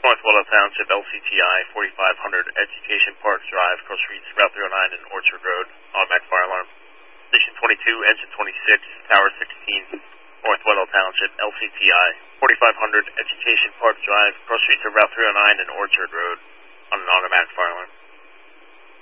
North Waldo Township, LCTI, 4500 Education Park Drive, Cross Streets, Route 309 and Orchard Road, automatic fire alarm. Station 22, Engine 26, Tower 16, North Waldo Township, LCTI, 4500 Education Park Drive, Cross Streets, Route 309 and Orchard Road, on an automatic fire alarm.